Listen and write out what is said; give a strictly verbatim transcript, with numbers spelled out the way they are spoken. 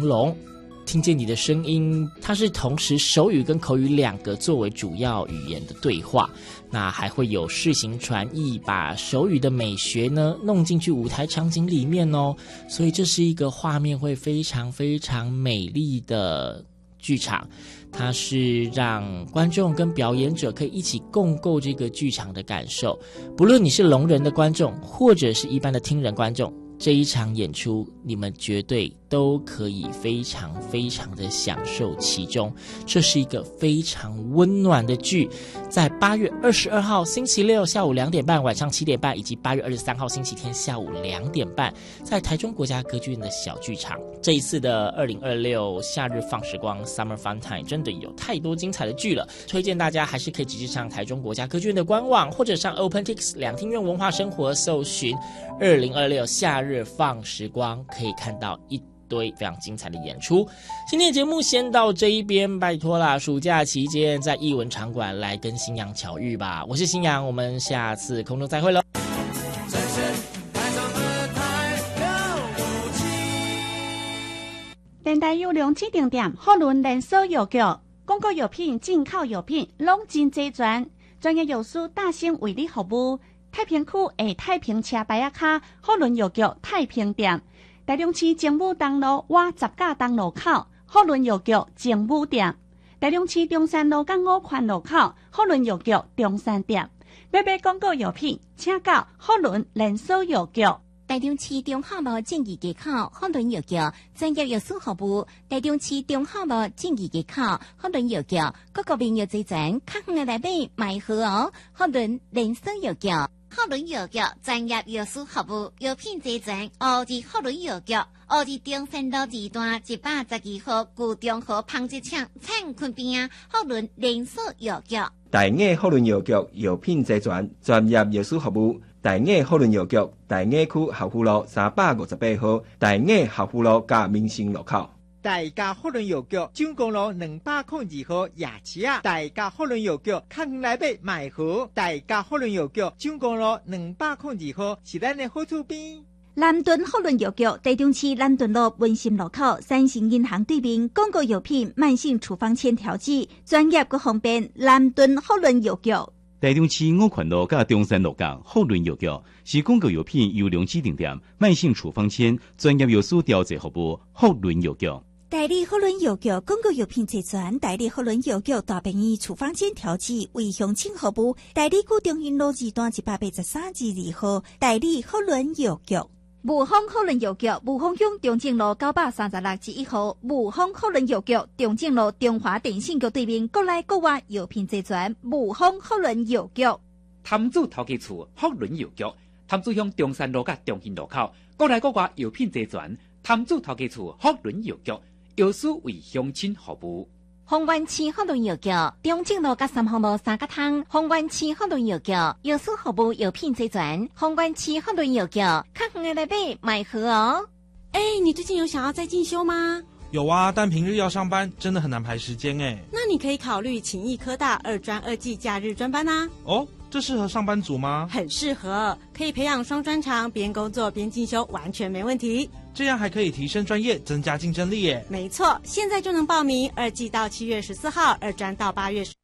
龙。听见你的声音，它是同时手语跟口语两个作为主要语言的对话，那还会有视行传译，把手语的美学呢弄进去舞台场景里面哦，所以这是一个画面会非常非常美丽的剧场，它是让观众跟表演者可以一起共构这个剧场的感受，不论你是聋人的观众或者是一般的听人观众，这一场演出你们绝对都可以非常非常的享受其中，这是一个非常温暖的剧，在八月二十二号星期六下午两点半、晚上七点半，以及八月二十三号星期天下午两点半，在台中国家歌剧院的小剧场。这一次的二零二六夏日放时光 Summer Fun Time 真的有太多精彩的剧了，推荐大家还是可以直接上台中国家歌剧院的官网，或者上 OpenTix 两厅院文化生活搜寻二零二六夏日放时光，可以看到一堆非常精彩的演出。今天的节目先到这一边，拜托啦，暑假期间在艺文场馆来跟新阳巧遇吧。我是新阳，我们下次空中再会喽。 电台有两指定点，好轮连锁药局，广告药品、进口药品拢真齐全，专业药师大兴为你服务。太平区的太平车牌仔卡好轮药局太平店，台中市政府东路瓦十甲东路口好轮药局政府店，台中市中山路港五环路口好轮药局中山店。要买广告药品，请到好轮连锁药局。 台中市中华路正义街口好轮药局专业药师服务，台中市中华路正义街口好轮药局各个病药齐全，较远的来买买好哦。好轮连锁药局，好轮药局专业药师服务，药品齐全。哦，是好轮药局，哦是中山路二段一百十二号旧中和纺织厂灿坤边啊，好轮连锁药局。 大雅好轮药局药品齐全，专业药师服务。大雅好轮药局，大雅区校府路三百五十八号，大雅校府路加民生路口。 大家好轮药局，蔣公路两百零二號夜市啊！大家好輪藥局，較遠來買買好。大家好輪藥局，蔣公路兩百零二號是咱的好厝邊。 南屯好輪藥局，台中市南屯路文心路口三星銀行對面，廣告藥品、慢性處方簽調劑，專業佮方便。南屯好輪藥局。 台中市五權路甲中山路港好輪藥局是廣告藥品優良指定店，慢性處方簽，專業藥師調劑服務。好輪藥局。 代理好輪藥局廣告藥品齊全，代理好輪藥局大便宜，處方簽調劑為鄉親服務。代理古中興路二段一百八十三至二號，代理好輪藥局。 霧峰好輪藥局，霧峰鄉中正路九百三十六至一號，霧峰好輪藥局，中正路中華電信局對面，國內國外藥品齊全，霧峰好輪藥局。 潭子頭家厝好輪藥局，潭子鄉中山路甲中興路口，國內國外藥品齊全，潭子頭家厝好輪藥局，藥師為鄉親服務。 豐原市好輪藥局，中正路甲三號路三角湯。豐原市好輪藥局，藥師服務藥品齊全。豐原市好輪藥局，較遠的來買買好哦。 哎，你最近有想要再進修嗎？ 有啊，但平日要上班，真的很難排時間哎。 那你可以考慮勤益科大二專二技假日專班啊。 哦，這適合上班族嗎？ 很適合，可以培養雙專長，邊工作邊進修，完全沒問題。 這樣還可以提升專業，增加競爭力耶。 沒錯，現在就能報名，二技到七月十四號，二專到八月十。